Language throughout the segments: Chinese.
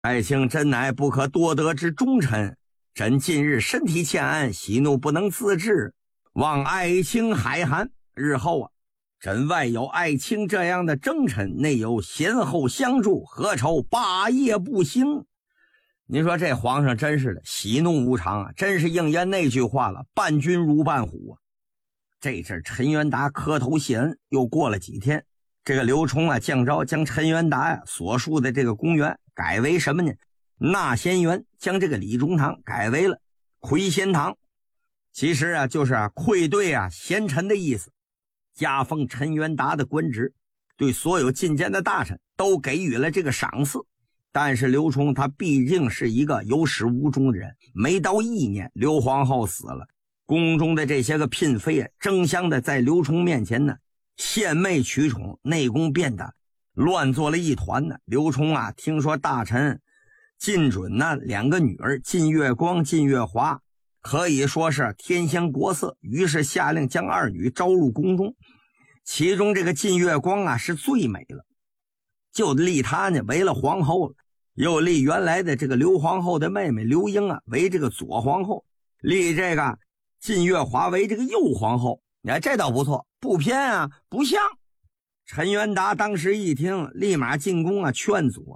爱卿真乃不可多得之忠臣，朕近日身体欠安，喜怒不能自制，望爱卿海涵。日后啊，朕外有爱卿这样的征臣，内有先后相助，何愁霸业不兴？你说这皇上真是的，喜怒无常啊，真是应验那句话了，伴君如伴虎啊。这阵陈元达磕头谢恩，又过了几天，这个刘琮啊降诏将陈元达呀所述的这个公园改为什么呢？纳贤园，将这个李中堂改为了魁贤堂。其实啊就是愧对贤臣的意思。加封陈元达的官职，对所有进谏的大臣都给予了这个赏赐。但是刘琮他毕竟是一个有始无终的人，没到1年，刘皇后死了，宫中的这些个嫔妃争相的在刘琮面前呢献媚取宠，内宫变得乱作了一团呢。刘琮啊听说大臣晋准呢2个女儿晋月光、晋月华可以说是天香国色，于是下令将2女招入宫中。其中这个晋月光啊是最美了，就立她呢为了皇后了，又立原来的这个刘皇后的妹妹刘英啊为这个左皇后，立这个晋月华为这个右皇后。这倒不错，不偏不像。陈元达当时一听，立马进宫劝阻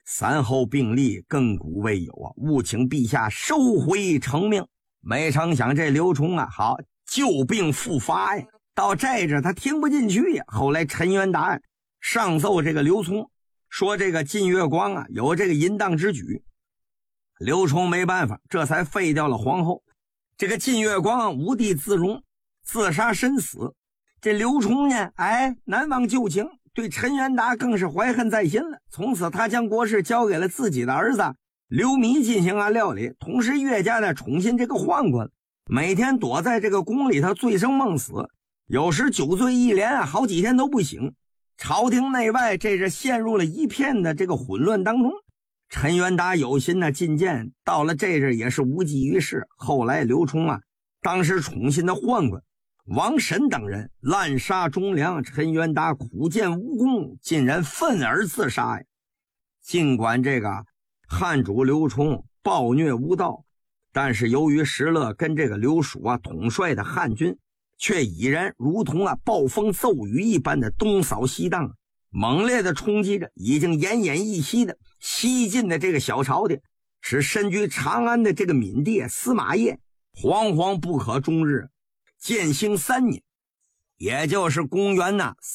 3后并立，亘古未有务请陛下收回成命。没成想这刘琮好旧病复发呀，到这阵他听不进去呀。后来陈元达上奏这个刘琮，说这个晋月光有这个淫荡之举。刘琮没办法，这才废掉了皇后。这个晋月光无地自容，自杀身死。这刘琮呢难忘旧情，对陈元达更是怀恨在心了。从此他将国事交给了自己的儿子刘弥进行料理，同时越加的宠信这个宦官，每天躲在这个宫里头醉生梦死，有时酒醉一连好几天都不醒。朝廷内外这是陷入了一片的这个混乱当中。陈元达有心进谏，到了这阵也是无济于事。后来刘琮当时宠信的宦官王审等人滥杀忠良，陈元达苦见无功，竟然愤而自杀呀。尽管这个汉主刘琮暴虐无道，但是由于石勒跟这个刘蜀统帅的汉军却已然如同暴风骤雨一般的东扫西荡，猛烈的冲击着已经奄奄一息的西晋的这个小朝廷，使身居长安的这个闵帝司马邺惶惶不可终日。建兴3年，也就是公元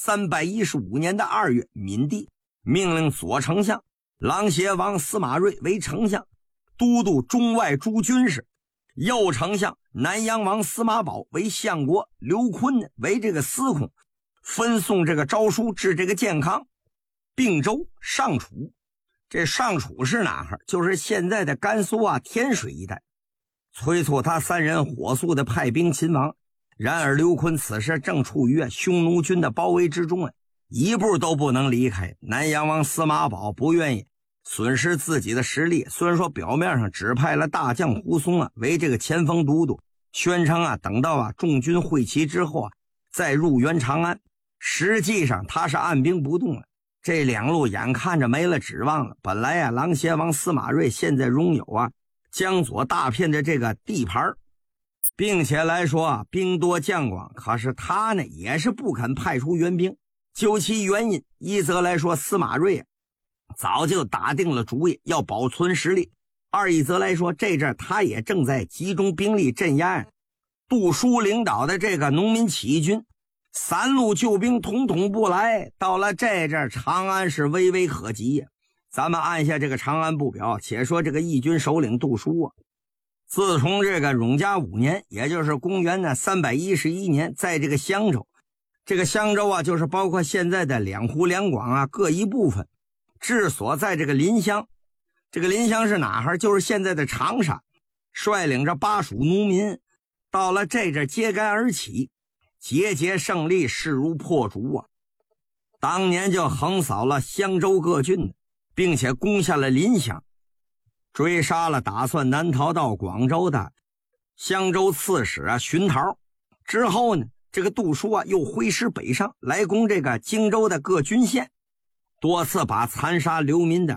315年的2月，闵帝命令左丞相琅邪王司马睿为丞相，都督中外诸军事；右丞相南阳王司马宝为相国，刘琨为这个司空，分送这个诏书至这个建康、并州、上楚。这上楚是哪儿？就是现在的甘肃天水一带。催促他3人火速的派兵勤王。然而刘琨此时正处于匈奴军的包围之中一步都不能离开。南阳王司马宝不愿意损失自己的实力，虽然说表面上指派了大将胡松为这个前锋都督，宣称等到众军会齐之后再入援长安，实际上他是按兵不动了。这2路眼看着没了指望了。本来琅邪王司马睿现在拥有江左大片的这个地盘，并且来说兵多将广，可是他呢也是不肯派出援兵。究其原因，一则来说司马睿早就打定了主意要保存实力，二一则来说这阵他也正在集中兵力镇压杜叔领导的这个农民起义军，3路救兵统统不来。到了这阵长安是微微可及咱们按下这个长安不表，且说这个义军首领杜叔自从这个永嘉5年，也就是公元311年，在这个襄州，这个襄州就是包括现在的两湖两广各一部分，治所在这个临湘。这个临湘是哪儿？就是现在的长沙。率领着巴蜀农民到了这阵揭竿而起，节节胜利，势如破竹当年就横扫了襄州各郡，并且攻下了临湘，追杀了打算南逃到广州的襄州刺史荀桃。之后呢，这个杜叔又挥师北上，来攻这个荆州的各郡县，多次把残杀流民的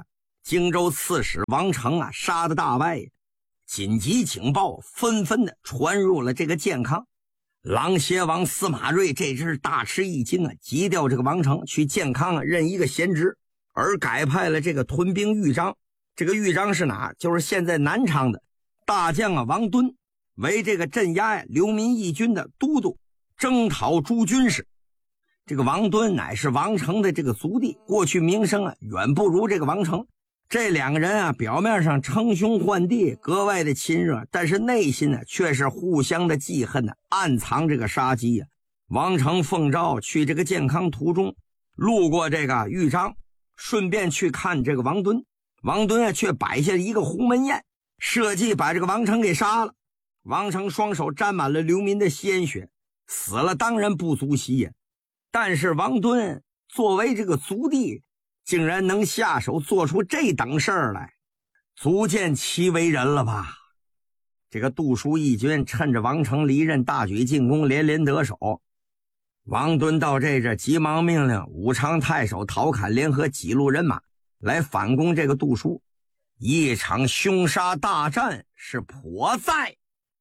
荆州刺史王成啊杀得大败，紧急警报纷纷的传入了这个建康。琅邪王司马睿这是大吃一惊啊，急调这个王成去建康任一个闲职，而改派了这个屯兵豫章。这个豫章是哪？就是现在南昌的大将啊王敦，为这个镇压流民义军的都督，征讨诸军事。这个王敦乃是王成的这个族弟，过去名声啊远不如这个王成。这两个人啊表面上称兄唤弟，格外的亲热，但是内心呢却是互相的记恨的，暗藏这个杀机啊。王成奉诏去这个建康途中，路过这个豫章，顺便去看这个王敦。王敦啊却摆下一个鸿门宴，设计把这个王成给杀了。王成双手沾满了流民的鲜血，死了当然不足惜呀。但是王敦作为这个族弟，竟然能下手做出这等事儿来，足见其为人了吧。这个杜叔义军趁着王成离任，大举进攻，连连得手。王敦到这急忙命令武昌太守陶侃联合几路人马来反攻这个杜叔。一场凶杀大战是迫在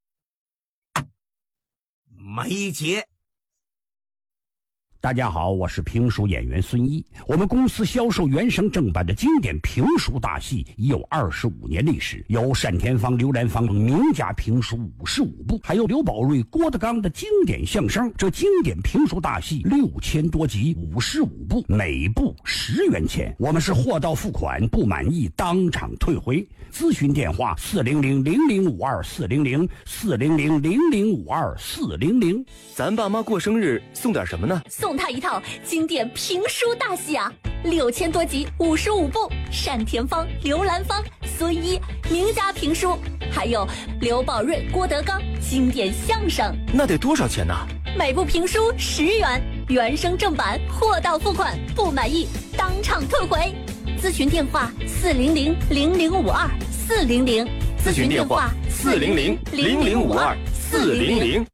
眉睫。 大家好，我是评书演员孙一。我们公司销售原声正版的经典评书大戏已有25年历史，有单田芳、刘兰芳名家评书55部，还有刘宝瑞、郭德纲的经典相声。这经典评书大戏6000多集，55部，每部10元钱。我们是货到付款，不满意当场退回。咨询电话400-0052-400，400-0052-400。 咱爸妈过生日送点什么呢？ 送他一套经典评书大戏啊，6000多集，55部，单田芳、刘兰芳、孙一名家评书，还有刘宝瑞、郭德纲经典相声。 那得多少钱呢？ 每部评书10元，原声正版，货到付款，不满意当场退回。咨询电话400-0052-400， 咨询电话400-0052-400。